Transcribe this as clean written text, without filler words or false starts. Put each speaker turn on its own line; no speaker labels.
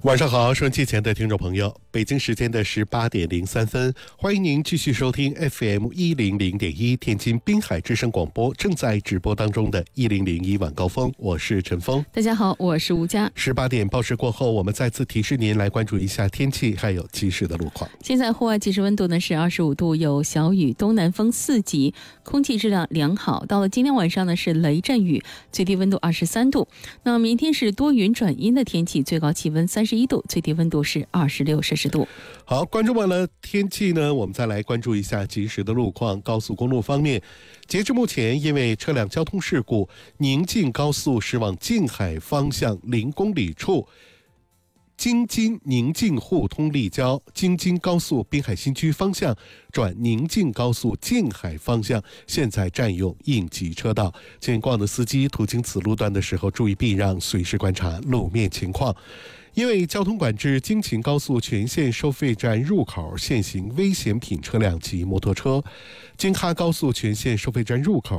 晚上好，收音机前的听众朋友，北京时间的18点03分，欢迎您继续收听 FM100.1 天津滨海之声广播正在直播当中的1001晚高峰，我是陈峰。
大家好，我是吴佳。
18点报时过后，我们再次提示您来关注一下天气还有即时的路况。
现在户外即时温度呢是25度，有小雨，东南风4级，空气质量良好。到了今天晚上呢是雷阵雨，最低温度23度。那明天是多云转阴的天气，最高气温31度，最低温度是26摄氏度。
好，关注完了天气呢，我们再来关注一下即时的路况。高速公路方面，截至目前，因为车辆交通事故，宁晋高速驶往静海方向0公里处京津宁晋互通立交，京津高速滨海新区方向转宁晋高速静海方向，现在占用应急车道。经过的司机途经此路段的时候，注意避让，随时观察路面情况。因为交通管制，京秦高速全线收费站入口限行危险品车辆及摩托车；京哈高速全线收费站入口